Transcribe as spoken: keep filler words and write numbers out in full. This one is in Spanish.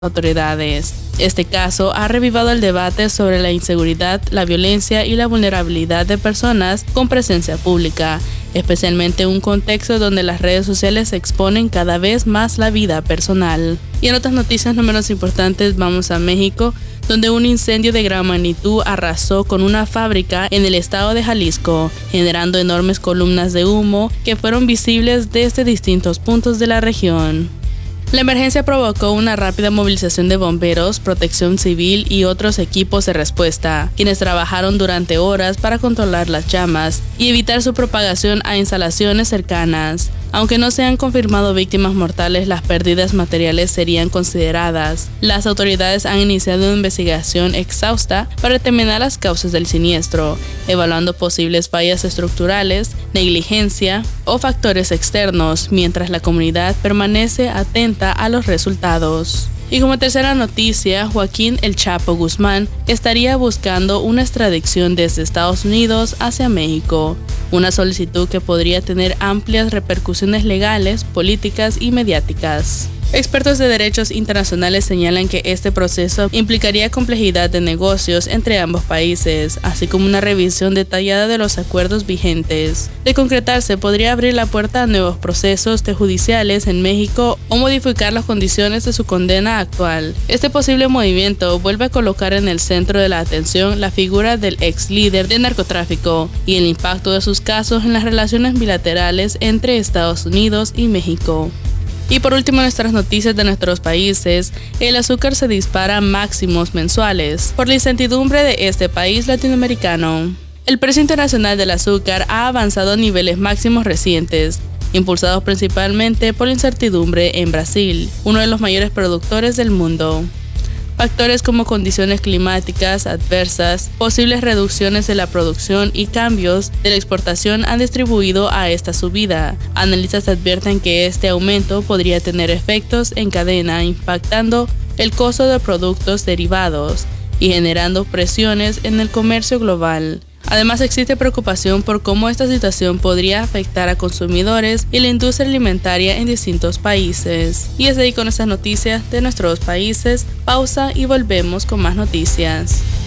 autoridades. Este caso ha revivado el debate sobre la inseguridad, la violencia y la vulnerabilidad de personas con presencia pública, especialmente en un contexto donde las redes sociales exponen cada vez más la vida personal. Y en otras noticias no menos importantes vamos a México, donde un incendio de gran magnitud arrasó con una fábrica en el estado de Jalisco, generando enormes columnas de humo que fueron visibles desde distintos puntos de la región. La emergencia provocó una rápida movilización de bomberos, protección civil y otros equipos de respuesta, quienes trabajaron durante horas para controlar las llamas y evitar su propagación a instalaciones cercanas. Aunque no se han confirmado víctimas mortales, las pérdidas materiales serían consideradas. Las autoridades han iniciado una investigación exhausta para determinar las causas del siniestro, evaluando posibles fallas estructurales, negligencia o factores externos, mientras la comunidad permanece atenta a los resultados. Y como tercera noticia, Joaquín El Chapo Guzmán estaría buscando una extradición desde Estados Unidos hacia México, una solicitud que podría tener amplias repercusiones legales, políticas y mediáticas. Expertos de derechos internacionales señalan que este proceso implicaría complejidad de negocios entre ambos países, así como una revisión detallada de los acuerdos vigentes. De concretarse, podría abrir la puerta a nuevos procesos judiciales en México o modificar las condiciones de su condena actual. Este posible movimiento vuelve a colocar en el centro de la atención la figura del ex líder de narcotráfico y el impacto de sus casos en las relaciones bilaterales entre Estados Unidos y México. Y por último, nuestras noticias de nuestros países, el azúcar se dispara a máximos mensuales por la incertidumbre de este país latinoamericano. El precio internacional del azúcar ha avanzado a niveles máximos recientes, impulsados principalmente por la incertidumbre en Brasil, uno de los mayores productores del mundo. Factores como condiciones climáticas adversas, posibles reducciones de la producción y cambios de la exportación han distribuido a esta subida. Analistas advierten que este aumento podría tener efectos en cadena, impactando el costo de productos derivados y generando presiones en el comercio global. Además, existe preocupación por cómo esta situación podría afectar a consumidores y la industria alimentaria en distintos países. Y es ahí con estas noticias de nuestros países. Pausa y volvemos con más noticias.